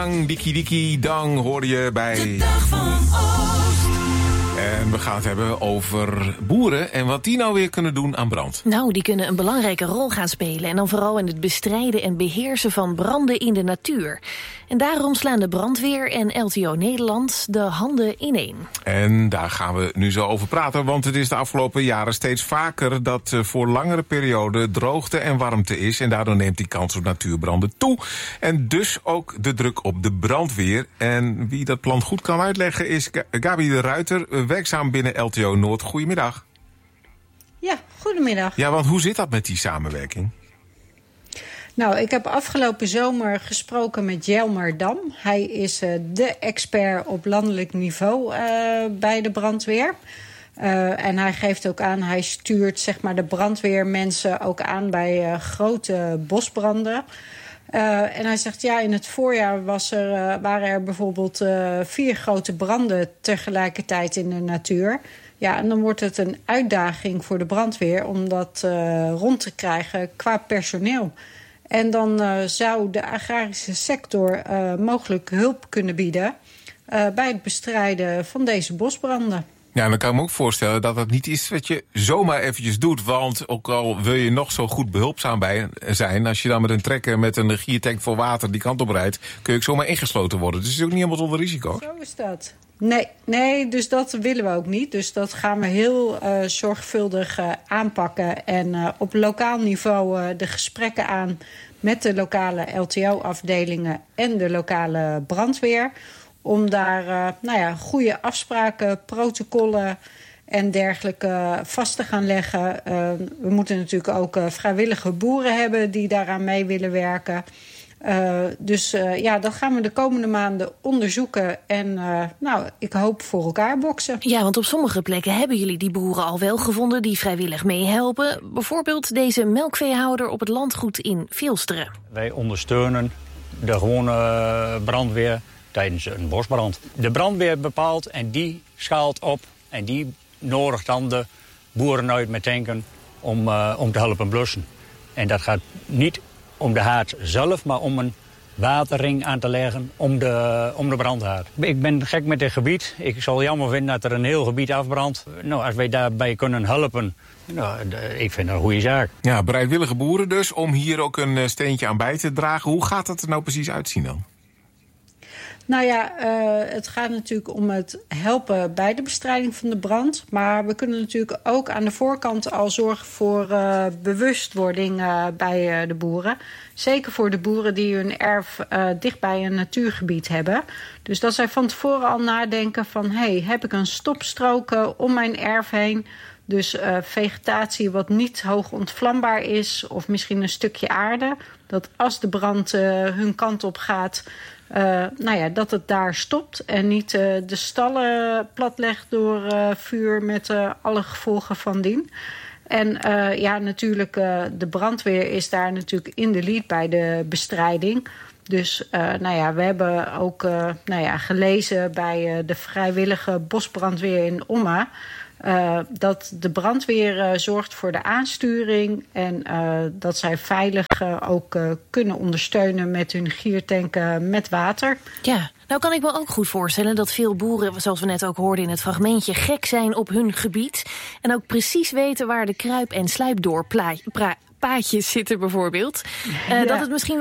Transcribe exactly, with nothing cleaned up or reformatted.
Dang, dikkie dikkie dang hoor je bij. De dag van Oost. En we gaan het hebben over boeren en wat die nou weer kunnen doen aan brand. Nou, die kunnen een belangrijke rol gaan spelen. En dan vooral in het bestrijden en beheersen van branden in de natuur. En daarom slaan de brandweer en L T O Nederland de handen ineen. En daar gaan we nu zo over praten. Want het is de afgelopen jaren steeds vaker dat voor langere perioden droogte en warmte is. En daardoor neemt die kans op natuurbranden toe. En dus ook de druk op de brandweer. En wie dat plan goed kan uitleggen is Gabi de Ruiter, werkzaam binnen L T O Noord. Goedemiddag. Ja, goedemiddag. Ja, want hoe zit dat met die samenwerking? Nou, ik heb afgelopen zomer gesproken met Jelmer Dam. Hij is uh, de expert op landelijk niveau uh, bij de brandweer. Uh, en hij geeft ook aan, hij stuurt zeg maar, de brandweermensen ook aan bij uh, grote bosbranden. Uh, en hij zegt, ja, in het voorjaar was er, uh, waren er bijvoorbeeld uh, vier grote branden tegelijkertijd in de natuur. Ja, en dan wordt het een uitdaging voor de brandweer om dat uh, rond te krijgen qua personeel. En dan uh, zou de agrarische sector uh, mogelijk hulp kunnen bieden uh, bij het bestrijden van deze bosbranden. Ja, en dan kan ik me ook voorstellen dat dat niet is wat je zomaar eventjes doet. Want ook al wil je nog zo goed behulpzaam bij zijn, als je dan met een trekker met een giertank vol water die kant op rijdt, kun je ook zomaar ingesloten worden. Dus het is ook niet helemaal zonder risico. Zo is dat. Nee, nee, dus dat willen we ook niet. Dus dat gaan we heel uh, zorgvuldig uh, aanpakken. En uh, op lokaal niveau uh, de gesprekken aan met de lokale L T O-afdelingen en de lokale brandweer. Om daar uh, nou ja, goede afspraken, protocollen en dergelijke vast te gaan leggen. Uh, we moeten natuurlijk ook uh, vrijwillige boeren hebben die daaraan mee willen werken. Uh, dus uh, ja, dat gaan we de komende maanden onderzoeken. En uh, nou, ik hoop voor elkaar boksen. Ja, want op sommige plekken hebben jullie die boeren al wel gevonden die vrijwillig meehelpen. Bijvoorbeeld deze melkveehouder op het landgoed in Vilsteren. Wij ondersteunen de gewone brandweer tijdens een bosbrand. De brandweer bepaalt en die schaalt op en die nodigt dan de boeren uit met tanken om, uh, om te helpen blussen. En dat gaat niet om de haard zelf, maar om een waterring aan te leggen om de, om de brandhaard. Ik ben gek met dit gebied. Ik zal jammer vinden dat er een heel gebied afbrandt. Nou, als wij daarbij kunnen helpen, nou, ik vind dat een goede zaak. Ja, bereidwillige boeren dus, om hier ook een steentje aan bij te dragen. Hoe gaat dat er nou precies uitzien dan? Nou ja, uh, het gaat natuurlijk om het helpen bij de bestrijding van de brand. Maar we kunnen natuurlijk ook aan de voorkant al zorgen voor uh, bewustwording uh, bij uh, de boeren. Zeker voor de boeren die hun erf uh, dicht bij een natuurgebied hebben. Dus dat zij van tevoren al nadenken van, hey, heb ik een stopstrook uh, om mijn erf heen? Dus uh, vegetatie wat niet hoog ontvlambaar is, of misschien een stukje aarde. Dat als de brand uh, hun kant op gaat, Uh, nou ja, dat het daar stopt en niet uh, de stallen platlegt door uh, vuur met uh, alle gevolgen van dien. En uh, ja, natuurlijk, uh, de brandweer is daar natuurlijk in de lead bij de bestrijding. Dus uh, nou ja, we hebben ook uh, nou ja, gelezen bij uh, de vrijwillige bosbrandweer in Omma Uh, dat de brandweer uh, zorgt voor de aansturing en uh, dat zij veilig uh, ook uh, kunnen ondersteunen met hun giertanken met water. Ja, nou kan ik me ook goed voorstellen dat veel boeren, zoals we net ook hoorden in het fragmentje, gek zijn op hun gebied en ook precies weten waar de kruip- en sluipdoorpaadjes zitten bijvoorbeeld. Uh, ja. Dat het misschien